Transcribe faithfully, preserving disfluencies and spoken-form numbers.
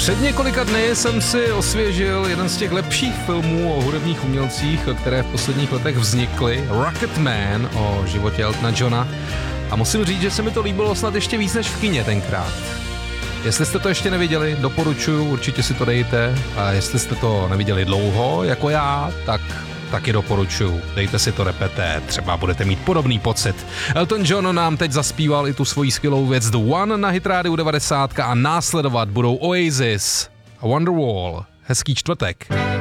Před několika dny jsem si osvěžil jeden z těch lepších filmů o hudebních umělcích, které v posledních letech vznikly, Rocketman, o životě Eltona Johna. A musím říct, že se mi to líbilo snad ještě víc než v kině tenkrát. Jestli jste to ještě neviděli, doporučuji, určitě si to dejte. A jestli jste to neviděli dlouho, jako já, tak taky doporučuji. Dejte si to repete, třeba budete mít podobný pocit. Elton John nám teď zaspíval i tu svoji skvělou věc The One na Hit Radio devadesát a následovat budou Oasis a Wonderwall. Hezký čtvrtek.